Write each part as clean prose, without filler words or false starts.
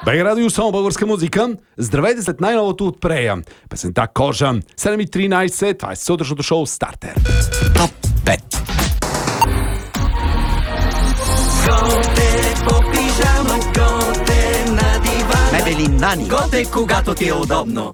БГ Радио, само българска музика. Здравейте след най-новото от Прея. Песента Кожа. 7:13. Това е сутрешното шоу Стартер. Топ 5. Готе по пижама, готе на дивана. Мебели Нани. Готе, когато ти е удобно.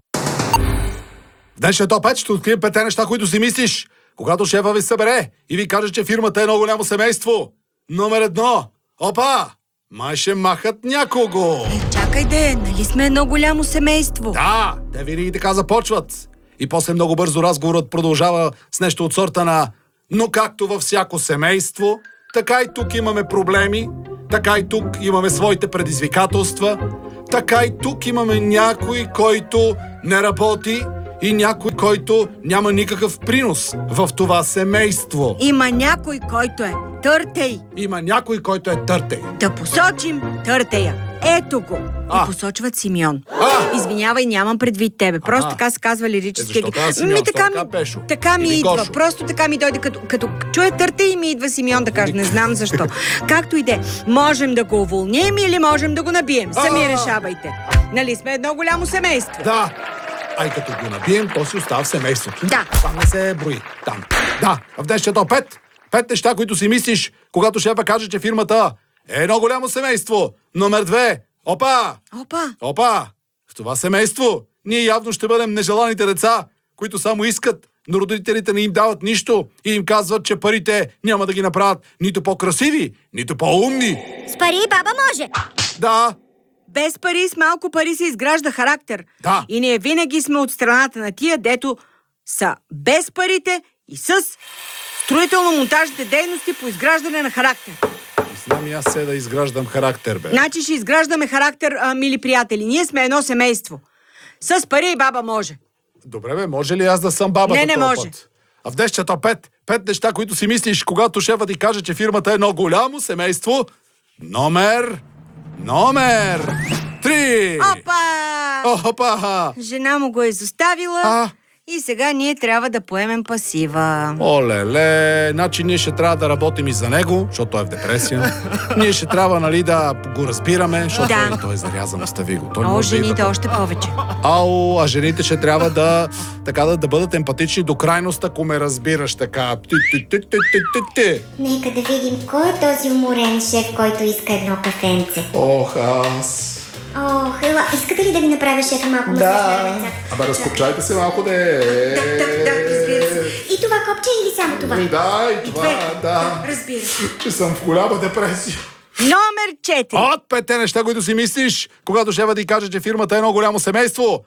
В днешния топ 5 ще открием 5 неща, които си мислиш, когато шефа ви събере и ви каже, че фирмата е едно голямо семейство. Номер 1. Опа! Май ще махат някого. Чакай нали сме едно голямо семейство? Да, те винаги така започват. И после много бързо разговорът продължава с нещо от сорта на: но както във всяко семейство, така и тук имаме проблеми, така и тук имаме своите предизвикателства, така и тук имаме някой, който не работи и някой, който няма никакъв принос в това семейство. Има някой, който е търтей. Има някой, който е търтей. Да посочим търтея. Ето го. И посочват Симеон. Извинявай, нямам предвид тебе. Просто така се казва лирически. Защо казва Симеон? Така ми Или идва. Гошо? Просто така ми дойде. Като чуя търтей и ми идва Симеон да каже. Не знам защо. Както и де. Можем да го уволним или можем да го набием. Сами решавайте. Нали сме едно голямо семейство? Да. Ай като го набием, то си остава в семейството. Да. Това не се брои. Там. Да. В днешния топ 5. 5 неща, които си мислиш, когато шефа каже, че фирмата е едно голямо семейство. Номер 2. Опа! Опа! В това семейство ние явно ще бъдем нежеланите деца, които само искат, но родителите не им дават нищо и им казват, че парите няма да ги направят нито по-красиви, нито по-умни. С пари баба може. Да. Без пари, с малко пари се изгражда характер. Да. И ние винаги сме от страната на тия, дето са без парите и с строително-монтажните дейности по изграждане на характер. Знам и аз се да изграждам характер, бе. Значи ще изграждаме характер, мили приятели. Ние сме едно семейство. С пари и баба може. Добре, бе, може ли аз да съм бабата? Не може. Път? А в днешния топ 5 неща, които си мислиш, когато шефът ти каже, че фирмата е едно голямо семейство. Номер 3. Опа! Жена му го е изоставила и сега ние трябва да поемем пасива. Оле, значи ние ще трябва да работим и за него, защото той е в депресия. Ние ще трябва, нали, да го разбираме, защото той е зарязан, остави го. Жените още повече. А жените ще трябва да бъдат емпатични до крайност, ако ме разбираш така. Нека да видим кой е този уморен шеф, който иска едно кафенце. Аз. Ела, искате ли да ви направя шефа малко масаж на ръцата? Абе, разкопчайте се малко, Да, разбира се. И това копче или само това? Да, и това, да. Разбира се. Че съм в голяма депресия. Номер 4. От 5 неща, които си мислиш, когато шефа ти каже, че фирмата е едно голямо семейство.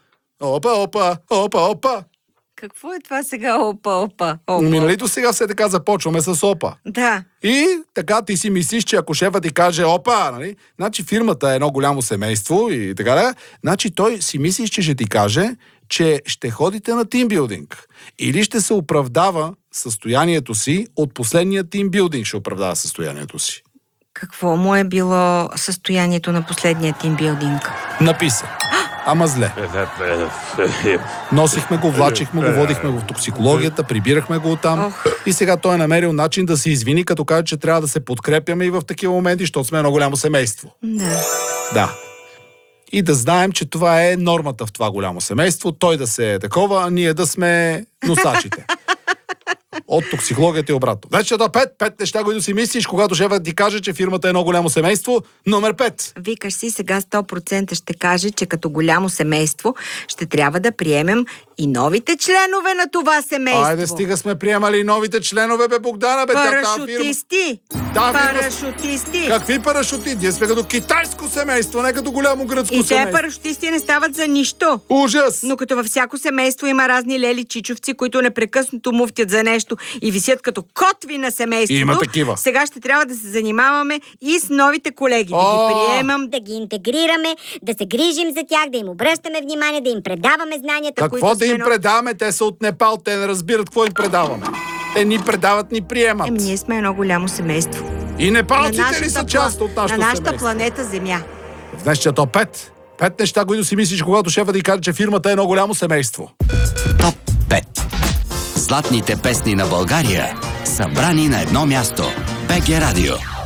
Опа. Какво е това сега? Опа. Нали до сега все така започваме с опа. Да. И така ти си мислиш, че ако шефът ти каже опа, нали, значи фирмата е едно голямо семейство и така да, значи той си мислиш, че ще ти каже, че ще ходите на тимбилдинг. Или ще се оправдава състоянието си от последния тимбилдинг, ще оправдава състоянието си. Какво му е било състоянието на последния тимбилдинг? Написа. Ама зле. Носихме го, влачихме го, водихме го в токсикологията, прибирахме го оттам. И сега той е намерил начин да се извини, като каже, че трябва да се подкрепяме и в такива моменти, защото сме едно голямо семейство. Да. И да знаем, че това е нормата в това голямо семейство. Той да се е такова, а ние да сме носачите. От токсикологията и обратно. Вече до 5 неща, които си мислиш, когато шефът ти каже, че фирмата е едно голямо семейство. Номер 5. Викаш си, сега 100% ще каже, че като голямо семейство ще трябва да приемем и новите членове на това семейство. Айде, стига сме приемали новите членове, бе, Богдана, бе. Парашутисти! Парашутисти! Какви парашути? Ние сме като китайско семейство, не като голямо гръцко семейство. И те парашутисти не стават за нищо. Ужас! Но като във всяко семейство има разни лели чичовци, които непрекъснато муфтят за нещо и висят като котви на семейството. Има такива. Сега ще трябва да се занимаваме и с новите колеги. Да ги приемам. Да ги интегрираме, да се грижим за тях, да им обръщаме внимание, да им предаваме знанията, Какво които да им предаваме? Те са от Непал, те не разбират какво им предаваме. Те ни предават, ни приемат. Ние сме едно голямо семейство. И непалците ли са част от нашото семейство? На нашата семейство? планета Земя. В днешния топ 5 неща, които си мислиш, когато шефът ти каже, че фирмата е едно голямо семейство. Топ 5. Златните песни на България, събрани на едно място. БГ Радио.